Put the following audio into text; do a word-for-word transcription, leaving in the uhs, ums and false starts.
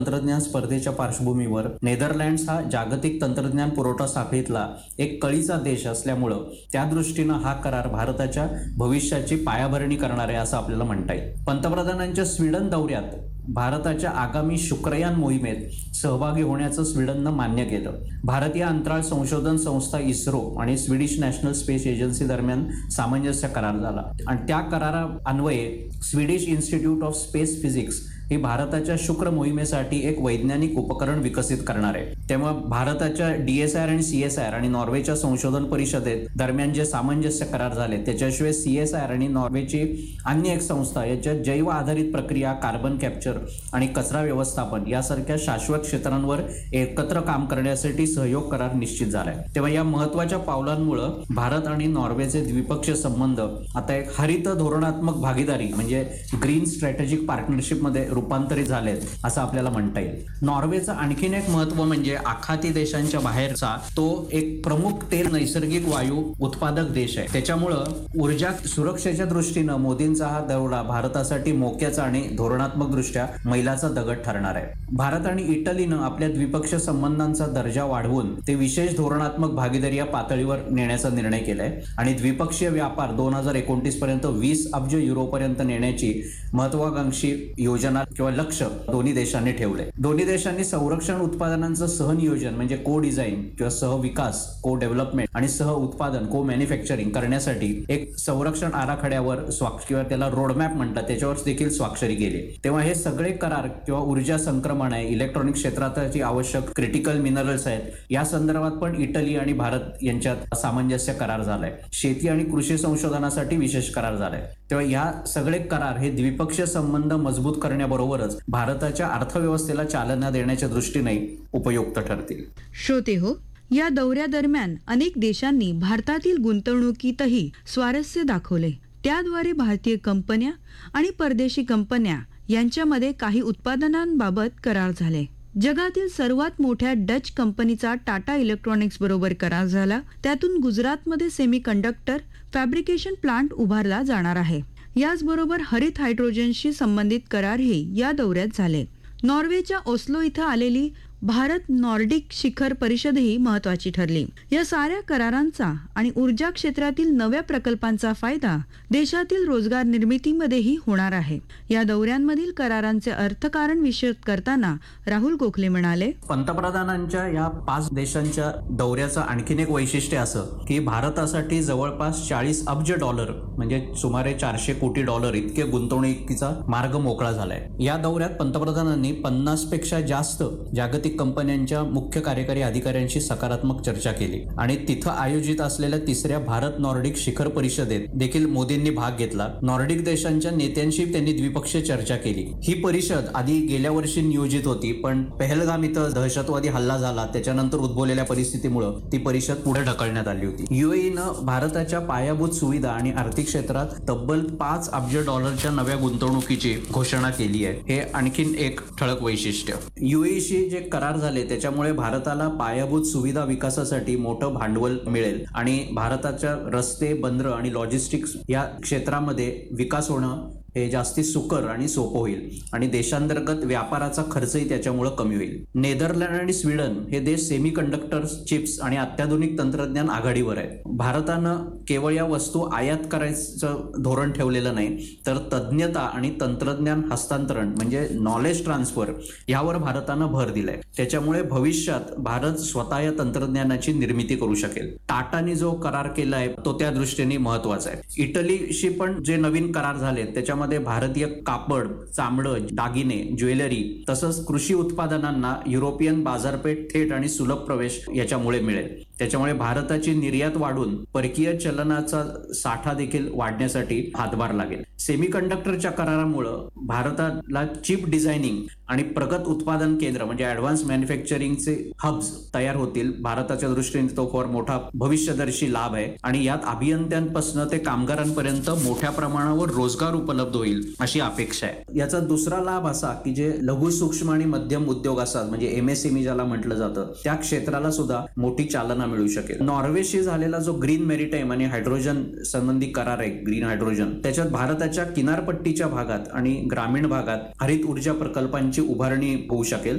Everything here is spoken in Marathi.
तंत्रज्ञान स्पर्धेच्या पार्श्वभूमीवर नेदरलँड्स हा जागतिक तंत्रज्ञान पुरवठा साखळीतला एक कळीचा देश असल्यामुळं त्या दृष्टीनं हा करार भारताच्या भविष्याची पायाभरणी करणार आहे असं आपल्याला म्हणता येईल. पंतप्रधानांच्या स्वीडन दौऱ्यात भारताच्या आगामी शुक्रयान मोहिमेत सहभागी होण्याचं स्वीडननं मान्य केलं. भारतीय अंतराळ संशोधन संस्था इस्रो आणि स्वीडिश नॅशनल स्पेस एजन्सी दरम्यान सामंजस्य करार झाला आणि त्या करारा अन्वये Swedish institute of space physics ही भारताच्या शुक्र मोहिमेसाठी एक वैज्ञानिक उपकरण विकसित करणार आहे. तेव्हा भारताच्या डीएसआर आणि सीएसआर आणि नॉर्वेच्या संशोधन परिषदेत दरम्यान जे सामंजस्य करार झाले त्याच्याशिवाय सीएसआर आणि नॉर्वेची अन्य एक संस्था याच्यात जैव आधारित प्रक्रिया, कार्बन कॅप्चर आणि कचरा व्यवस्थापन यासारख्या शाश्वत क्षेत्रांवर एकत्र काम करण्यासाठी सहयोग करार निश्चित झालाय. तेव्हा या महत्वाच्या पावलांमुळे भारत आणि नॉर्वेचे द्विपक्षीय संबंध आता एक हरित धोरणात्मक भागीदारी म्हणजे ग्रीन स्ट्रॅटेजिक पार्टनरशिप मध्ये रूपांतरित झालेत असं आपल्याला म्हणता येईल. नॉर्वेचं आणखीन एक महत्व म्हणजे आखाती देशांच्या बाहेरचा तो एक प्रमुख तेल नैसर्गिक वायू उत्पादक देश आहे. त्याच्यामुळं ऊर्जा सुरक्षेच्या दृष्टीनं मोदींचा हा दौरा भारतासाठी मोक्याचा आणि धोरणात्मक दृष्ट्या मैलाचा दगड ठरणार आहे. भारत आणि इटलीनं आपल्या द्विपक्षीय संबंधांचा दर्जा वाढवून ते विशेष धोरणात्मक भागीदारी या पातळीवर नेण्याचा निर्णय केलाय आणि द्विपक्षीय व्यापार दोन हजार एकोणतीस पर्यंत वीस अब्ज युरोपर्यंत नेण्याची महत्वाकांक्षी योजना किंवा लक्ष दोन्ही देशांनी ठेवले. दोन्ही देशांनी संरक्षण उत्पादनांचं सहनियोजन म्हणजे को डिझाईन किंवा सहविकास को डेव्हलपमेंट आणि सह उत्पादन को मॅन्युफॅक्चरिंग करण्यासाठी एक संरक्षण आराखड्यावर स्वाक्ष किंवा त्याला रोडमॅप म्हणतात त्याच्यावर देखील स्वाक्षरी केली. तेव्हा हे सगळे करार किंवा ऊर्जा संक्रमण आहे, इलेक्ट्रॉनिक क्षेत्राची आवश्यक क्रिटिकल मिनरल्स आहेत या संदर्भात पण इटली आणि भारत यांच्यात सामंजस्य करार झालाय. शेती आणि कृषी संशोधनासाठी विशेष करार झालाय. तेव्हा या सगळे करार हे द्विपक्षीय संबंध मजबूत करण्याबरोबरच भारताच्या अर्थव्यवस्थेला चालना देण्याच्या दृष्टीने उपयुक्त ठरतील. श्रोते हो, या दौऱ्यादरम्यान अनेक देशांनी भारतातील गुंतवणुकीतही स्वारस्य दाखवले. त्याद्वारे भारतीय कंपन्या आणि परदेशी कंपन्या यांच्यामध्ये काही उत्पादनांबाबत करार झाले. जगातील सर्वात मोठ्या डच कंपनीचा टाटा इलेक्ट्रॉनिक्स बरोबर करार झाला. त्यातून गुजरातमध्ये सेमी कंडक्टर फॅब्रिकेशन प्लांट उभारला जाणार आहे. याचबरोबर हरित हायड्रोजनशी संबंधित करारही या दौऱ्यात झाले. नॉर्वेच्या ओस्लो इथं आलेली भारत नॉर्डिक शिखर परिषदही महत्वाची ठरली. या साऱ्या करारांचा आणि ऊर्जा क्षेत्रातील नव्या प्रकल्पांचा फायदा देशातील रोजगार निर्मितीमध्येही होणार आहे. या दौऱ्यांमधील करारांचे अर्थकारण विशद करताना राहुल गोखले म्हणाले, पंतप्रधानांच्या या पाच देशांच्या दौऱ्याचं आणखीन एक वैशिष्ट्य असं की भारतासाठी जवळपास चाळीस अब्ज डॉलर म्हणजे सुमारे चारशे कोटी डॉलर इतके गुंतवणुकीचा मार्ग मोकळा झालाय. या दौऱ्यात पंतप्रधानांनी पन्नास पेक्षा जास्त जागतिक कंपन्यांच्या मुख्य कार्यकारी अधिकाऱ्यांशी सकारात्मक चर्चा केली आणि तिथं आयोजित असलेल्या तिसऱ्या भारत नॉर्डिक शिखर परिषदेत देखील मोदींनी भाग घेतला. नॉर्डिक देशांच्या नेत्यांशी त्यांनी द्विपक्षीय चर्चा केली. ही परिषद आधी गेल्या वर्षी नियोजित होती पण पहलगाम इथं दहशतवादी हल्ला झाला त्याच्यानंतर उद्भवलेल्या परिस्थितीमुळे ती परिषद पुढे ढकलण्यात आली होती. युएईनं भारताच्या पायाभूत सुविधा आणि आर्थिक क्षेत्रात तब्बल पाच अब्ज डॉलरच्या नव्या गुंतवणुकीची घोषणा केली आहे. हे आणखीन एक ठळक वैशिष्ट्य. युएईशी जे करार झाले त्याच्यामुळे भारताला पायाभूत सुविधा विकासासाठी मोठं भांडवल मिळेल आणि भारताच्या रस्ते, बंदरं आणि लॉजिस्टिक्स या क्षेत्रामध्ये विकास होणं हे जास्ती सुकर आणि सोपं होईल आणि देशांतर्गत व्यापाराचा खर्चही त्याच्यामुळे कमी होईल. नेदरलँड आणि स्वीडन हे देश सेमी कंडक्टर चिप्स आणि अत्याधुनिक तंत्रज्ञान आघाडीवर आहेत. भारतानं केवळ या वस्तू आयात करायचं धोरण ठेवलेलं नाही तर तज्ज्ञता आणि तंत्रज्ञान हस्तांतरण म्हणजे नॉलेज ट्रान्सफर यावर भारतानं भर दिलाय. त्याच्यामुळे भविष्यात भारत स्वतः या तंत्रज्ञानाची निर्मिती करू शकेल. टाटाने जो करार केलाय तो त्या दृष्टीने महत्वाचा आहे. इटलीशी पण जे नवीन करार झाले त्याच्या मध्ये भारतीय कापड, चामडं, दागिने, ज्वेलरी तसंच कृषी उत्पादनांना युरोपियन बाजारपेठ थेट आणि सुलभ प्रवेश याच्यामुळे मिळेल. त्याच्यामुळे भारताची निर्यात वाढून परकीय चलनाचा साठा देखील वाढण्यासाठी हातभार लागेल. सेमीकंडक्टरच्या करारामुळं भारताला चिप डिझायनिंग आणि प्रगत उत्पादन केंद्र म्हणजे ऍडव्हान्स मॅन्युफॅक्चरिंगचे हब्स तयार होतील. भारताच्या दृष्टीने तो फार मोठा भविष्यदर्शी लाभ आहे आणि यात अभियंत्यांपासून ते कामगारांपर्यंत मोठ्या प्रमाणावर रोजगार उपलब्ध होईल अशी अपेक्षा आहे. याचा दुसरा लाभ असा की जे लघु सूक्ष्म आणि मध्यम उद्योग असतात म्हणजे एमएसएमई ज्याला म्हटलं जातं त्या क्षेत्राला सुद्धा मोठी चालना मिळू शकेल. नॉर्वेशी झालेला जो ग्रीन मेरिटाईम आणि हायड्रोजन संबंधी करार आहे, ग्रीन हायड्रोजन, त्याच्यात भारताच्या किनारपट्टीच्या भागात आणि ग्रामीण भागात हरित ऊर्जा प्रकल्पांची उभारणी होऊ शकेल.